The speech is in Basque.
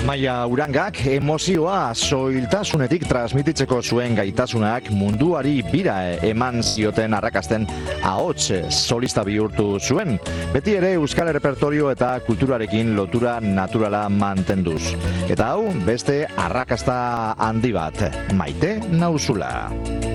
Amaia Urangak emozioa soiltasunetik transmititzeko zuen gaitasunak munduari bira eman zioten arrakasten ahots solista bihurtu zuen. Beti ere euskal repertorio eta kulturarekin lotura naturala mantenduz. Eta hau beste arrakasta handi bat, Maite Nauzula.